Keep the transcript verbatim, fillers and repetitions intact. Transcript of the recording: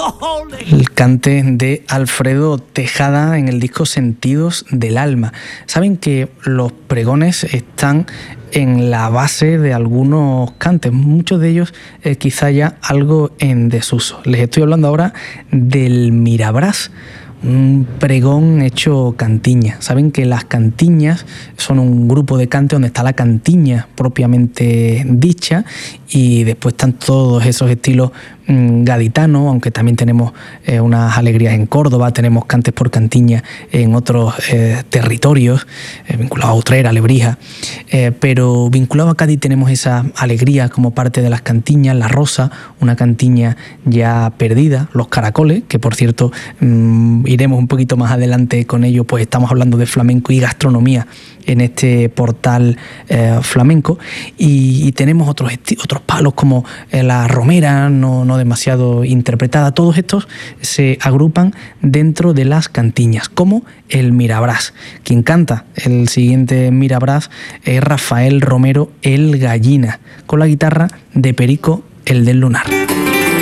El cante de Alfredo Tejada en el disco Sentidos del Alma. Saben que los pregones están en la base de algunos cantes, muchos de ellos eh, quizá ya algo en desuso. Les estoy hablando ahora del Mirabrás, un pregón hecho cantiña. Saben que las cantiñas son un grupo de cante donde está la cantiña propiamente dicha y después están todos esos estilos mmm, gaditanos, aunque también tenemos eh, unas alegrías en Córdoba, tenemos cantes por cantiña en otros eh, territorios, eh, vinculados a Utrera, Lebrija, eh, pero vinculado a Cádiz tenemos esa alegría como parte de las cantiñas, la rosa, una cantiña ya perdida, los caracoles, que por cierto mmm, iremos un poquito más adelante con ello, pues estamos hablando de flamenco y gastronomía en este portal eh, flamenco, y, y tenemos otros, otros palos como eh, la romera, no, no demasiado interpretada. Todos estos se agrupan dentro de las cantiñas, como el Mirabrás. Quien canta el siguiente Mirabrás es Rafael Romero el Gallina, con la guitarra de Perico el del Lunar.